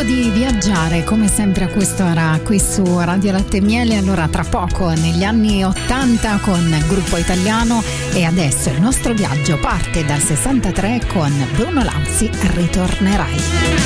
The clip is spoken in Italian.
di viaggiare come sempre a quest'ora qui su Radio Latte e Miele. Allora tra poco negli anni 80 con Gruppo Italiano, e adesso il nostro viaggio parte dal 63 con Bruno Lauzi, Ritornerai.